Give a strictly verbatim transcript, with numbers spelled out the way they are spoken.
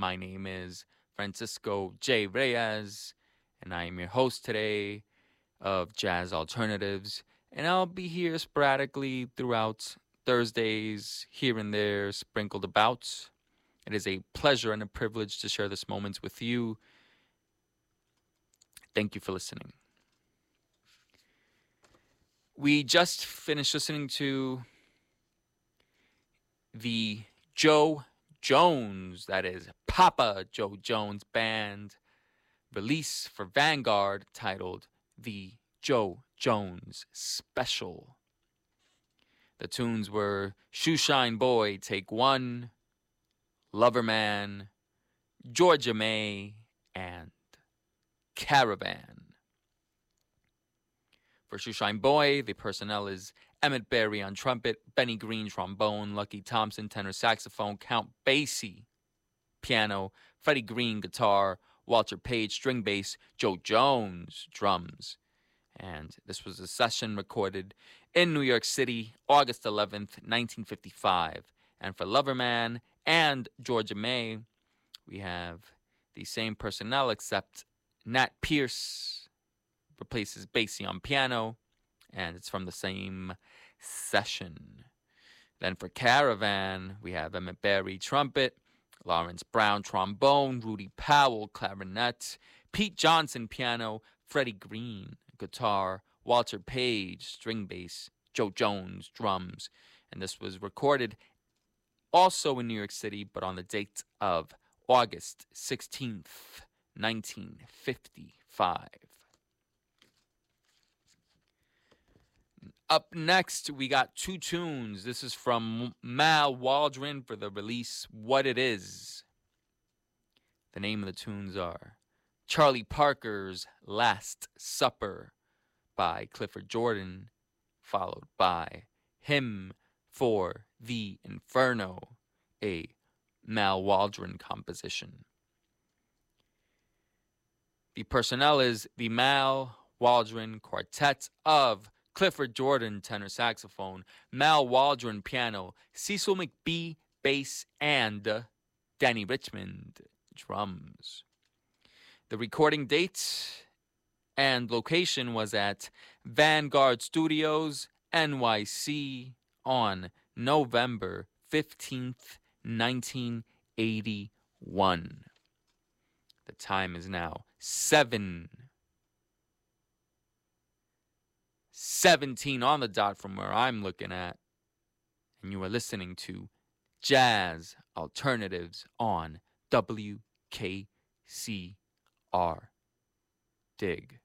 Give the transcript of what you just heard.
My name is Francisco J. Reyes, and I am your host today of Jazz Alternatives. And I'll be here sporadically throughout Thursdays, here and there, sprinkled about. It is a pleasure and a privilege to share this moment with you. Thank you for listening. We just finished listening to the Joe Jones, that is Papa Joe Jones Band, release for Vanguard titled The Joe Jones Special. The tunes were Shoeshine Boy, Take One, Lover Man, Georgia May, and Caravan. For Shoeshine Boy, the personnel is Emmett Berry on trumpet, Benny Green trombone, Lucky Thompson tenor saxophone, Count Basie piano, Freddie Green guitar, Walter Page string bass, Joe Jones drums. And this was a session recorded in New York City, August eleventh, nineteen fifty-five. And for Loverman and Georgia May, we have the same personnel except Nat Pierce replaces Basie on piano, and it's from the same session. Then for Caravan, we have Emmett Berry trumpet, Lawrence Brown trombone, Rudy Powell clarinet, Pete Johnson piano, Freddie Green guitar, Walter Page string bass, Joe Jones drums. And this was recorded also in New York City, but on the date of August sixteenth, nineteen fifty-five. Up next, we got two tunes. This is from Mal Waldron for the release What It Is. The name of the tunes are Charlie Parker's Last Supper by Clifford Jordan, followed by Hymn for the Inferno, a Mal Waldron composition. The personnel is the Mal Waldron Quartet of Clifford Jordan tenor saxophone, Mal Waldron piano, Cecil McBee bass, and Danny Richmond drums. The recording date and location was at Vanguard Studios, N Y C, on November fifteenth, nineteen eighty-one. The time is now seven seventeen on the dot from where I'm looking at, and you are listening to Jazz Alternatives on W K C R. Dig.